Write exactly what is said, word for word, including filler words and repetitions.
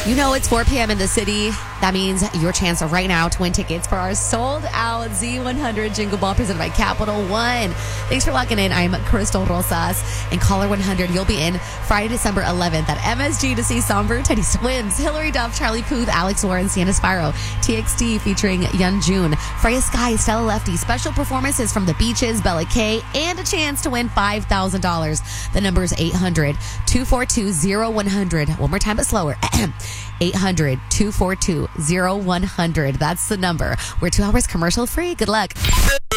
You know it's four p.m. in the city. That means your chance right now to win tickets for our sold-out Z one hundred Jingle Ball presented by Capital One. Thanks for locking in. I'm Crystal Rosas. And Caller one hundred, you'll be in Friday, December eleventh at M S G to see Somber, Teddy Swims, Hillary Duff, Charlie Puth, Alex Warren, Sienna Spyro, T X T featuring Young June, Freya Sky, Stella Lefty, special performances from The Beaches, Bella K, and a chance to win five thousand dollars. The number is eight hundred, two four two, zero one hundred. One more time, but slower. eight hundred, two four two, zero one hundred. That's the number. We're two hours commercial free. Good luck.